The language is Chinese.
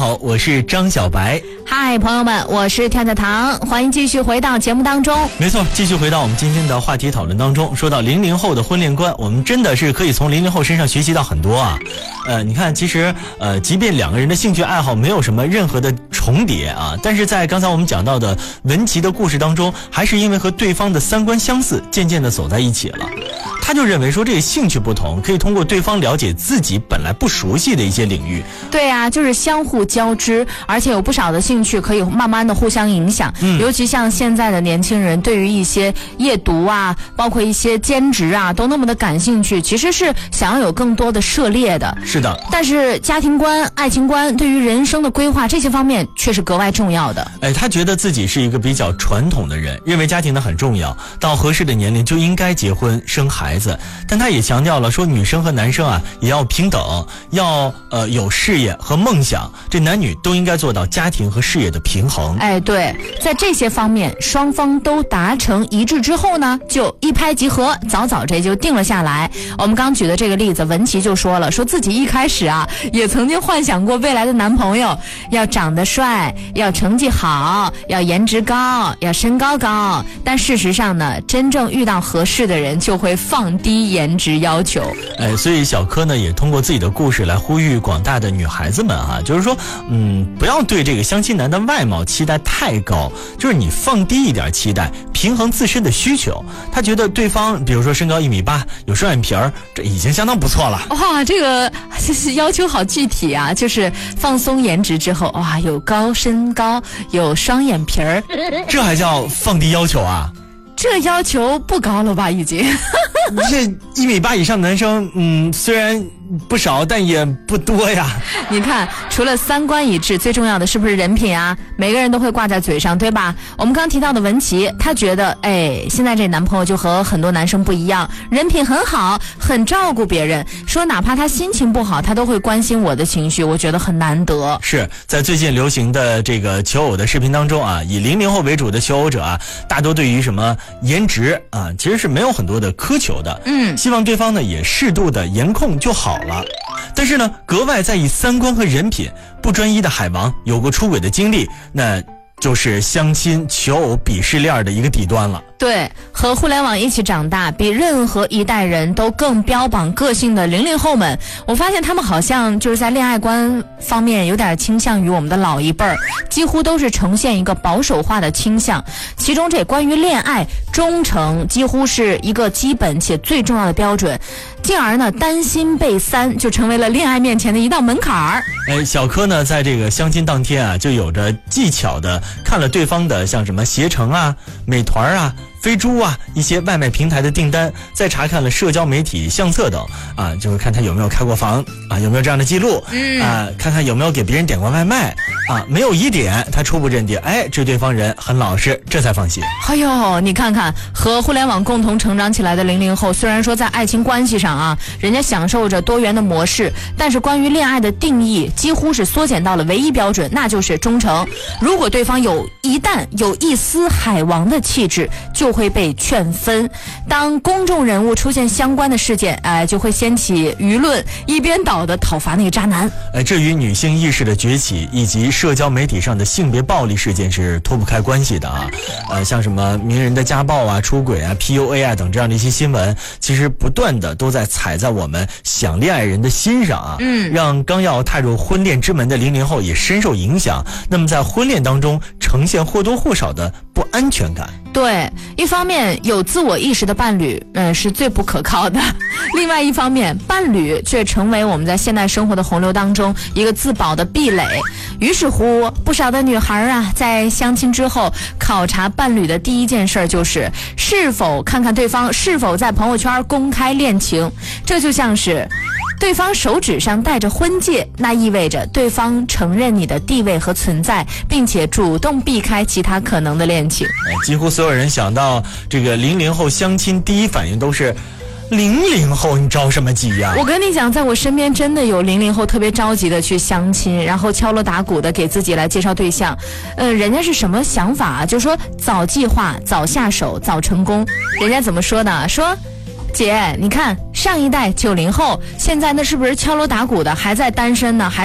好，我是张小白。 嗨，朋友们，我是跳跳糖，欢迎继续回到节目当中。 没错，继续回到我们今天的话题讨论当中。说到00后的婚恋观，我们真的是可以从00后身上学习到很多啊。你看，其实即便两个人的兴趣爱好没有什么任何的重叠啊，但是在刚才我们讲到的文琪的故事当中，还是因为和对方的三观相似，渐渐的走在一起了。他就认为说，这个兴趣不同，可以通过对方了解自己本来不熟悉的一些领域。 对啊，就是相互交织，而且有不少的兴趣可以慢慢的互相影响。尤其像现在的年轻人，对于一些夜读啊，包括一些兼职啊，都那么的感兴趣，其实是想要有更多的涉猎的。 是的。 但是家庭观、爱情观，对于人生的规划这些方面，却是格外重要的。 他觉得自己是一个比较传统的人，认为家庭呢很重要，到合适的年龄就应该结婚生孩子。但他也强调了说，女生和男生啊也要平等，要有事业和梦想，这男女都应该做到家庭和事业的平衡。 对，在这些方面双方都达成一致之后呢，就一拍即合，早早这就定了下来。我们刚举的这个例子，文琪就说了，说自己一开始啊也曾经幻想过未来的男朋友要长得帅，要成绩好，要颜值高，要身高高，但事实上呢，真正遇到合适的人就会放低颜值要求。 所以小柯呢也通过自己的故事来呼吁广大的女孩子们啊，就是说不要对这个相亲男的外貌期待太高，就是你放低一点期待，平衡自身的需求。他觉得对方比如说身高1.8米，有双眼皮儿，这已经相当不错了。 哇，这个要求好具体啊，就是放松颜值之后，哇，有高身高，有双眼皮儿， 这还叫放低要求啊？ 这要求不高了吧已经。 这1.8米以上的男生虽然不少，但也不多呀。 你看，除了三观一致，最重要的是不是人品啊？每个人都会挂在嘴上，对吧？我们刚提到的文琪，她觉得现在这男朋友就和很多男生不一样，人品很好，很照顾别人，说哪怕他心情不好，他都会关心我的情绪，我觉得很难得。 是在最近流行的这个求偶的视频当中啊，以00后为主的求偶者啊，大多对于什么颜值啊，其实是没有很多的苛求的。希望对方呢也适度的颜控就好了。但是呢，格外在意三观和人品，不专一的海王有过出轨的经历，那就是相亲求偶鄙视链的一个底端了。 对，和互联网一起长大，比任何一代人都更标榜个性的00后们，我发现他们好像就是在恋爱观方面有点倾向于我们的老一辈儿，几乎都是呈现一个保守化的倾向。其中这关于恋爱忠诚几乎是一个基本且最重要的标准，进而呢，担心被三就成为了恋爱面前的一道门槛儿。 小柯呢在这个相亲当天啊，就有着技巧的看了对方的像什么携程啊、美团啊、飞猪啊一些外卖平台的订单，再查看了社交媒体相册等啊，就是看他有没有开过房啊，有没有这样的记录看看有没有给别人点过外卖啊，没有疑点，他初步认定这对方人很老实，这才放心。 你看看和互联网共同成长起来的00后，虽然说在爱情关系上啊，人家享受着多元的模式，但是关于恋爱的定义几乎是缩减到了唯一标准，那就是忠诚。如果对方一旦有一丝海王的气质，就会被劝分。当公众人物出现相关的事件，就会掀起舆论一边倒的讨伐那个渣男。 这与女性意识的崛起以及社交媒体上的性别暴力事件是脱不开关系的啊。像什么名人的家暴啊、出轨啊、PUA 啊等这样的一些新闻，其实不断的都在踩在我们想恋爱人的心上啊，让刚要踏入婚恋之门的00后也深受影响。那么在婚恋当中呈现或多或少的不安全感。 对，一方面有自我意识的伴侣是最不可靠的，另外一方面伴侣却成为我们在现代生活的洪流当中一个自保的壁垒。于是乎，不少的女孩啊，在相亲之后考察伴侣的第一件事就是看看对方是否在朋友圈公开恋情。这就像是对方手指上戴着婚戒，那意味着对方承认你的地位和存在，并且主动避开其他可能的恋情。 几乎所有人想到这个00后相亲，第一反应都是00后你着什么急呀？ 我跟你讲，在我身边真的有00后特别着急的去相亲，然后敲锣打鼓的给自己来介绍对象。人家是什么想法啊？就是说早计划、早下手、早成功。人家怎么说的？说姐，你看上一代90后，现在那是不是敲锣打鼓的还在单身呢？